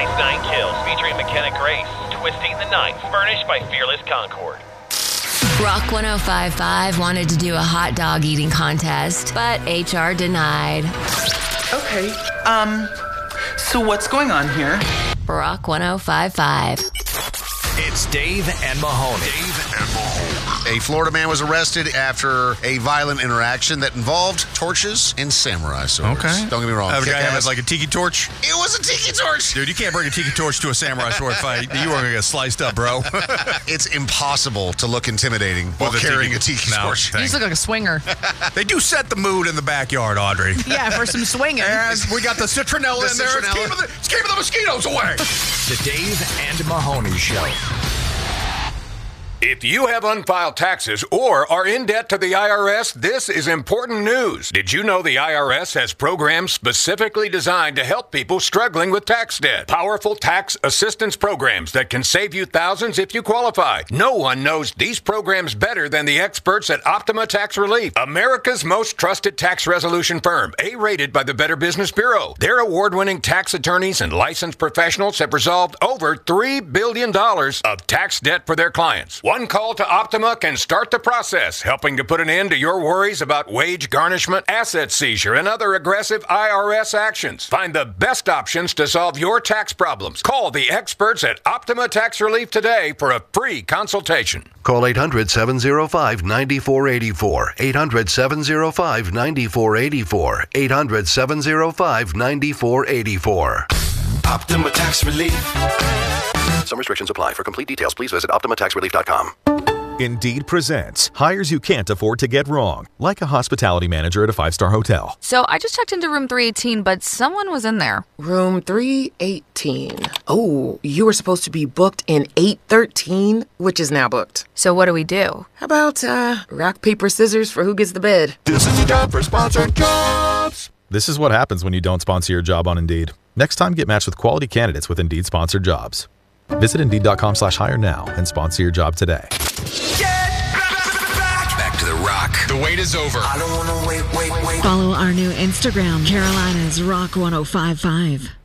Ice Nine Kills featuring McKenna Grace. Twisting the Knife, furnished by Fearless Concord. Rock 105.5 wanted to do a hot dog eating contest, but HR denied. Okay, so what's going on here? Rock 105.5. It's Dave and Mahoney. A Florida man was arrested after a violent interaction that involved torches and samurai swords. Okay. Don't get me wrong. The guy has like a tiki torch? It was a tiki torch. Dude, you can't bring a tiki torch to a samurai sword fight. You are going to get sliced up, bro. It's impossible to look intimidating while carrying a tiki torch. You just look like a swinger. They do set the mood in the backyard, Audrey. Yeah, for some swinging. And we got the citronella in there. It's keeping the mosquitoes away. The Dave and Mahoney Show. If you have unfiled taxes or are in debt to the IRS, this is important news. Did you know the IRS has programs specifically designed to help people struggling with tax debt? Powerful tax assistance programs that can save you thousands if you qualify. No one knows these programs better than the experts at Optima Tax Relief, America's most trusted tax resolution firm, A-rated by the Better Business Bureau. Their award-winning tax attorneys and licensed professionals have resolved over $3 billion of tax debt for their clients. One call to Optima can start the process, helping to put an end to your worries about wage garnishment, asset seizure, and other aggressive IRS actions. Find the best options to solve your tax problems. Call the experts at Optima Tax Relief today for a free consultation. Call 800-705-9484. 800-705-9484. 800-705-9484. Optima Tax Relief. Some restrictions apply. For complete details, please visit OptimaTaxRelief.com. Indeed presents hires you can't afford to get wrong, like a hospitality manager at a 5-star hotel. So I just checked into room 318, but someone was in there. Room 318. Oh, you were supposed to be booked in 813, which is now booked. So what do we do? How about rock, paper, scissors for who gets the bed? This is the time for sponsored jobs. This is what happens when you don't sponsor your job on Indeed. Next time, get matched with quality candidates with Indeed sponsored jobs. Visit Indeed.com/hire now and sponsor your job today. Back to the Rock. The wait is over. I don't want to wait. Follow our new Instagram, Carolina's Rock 105.5.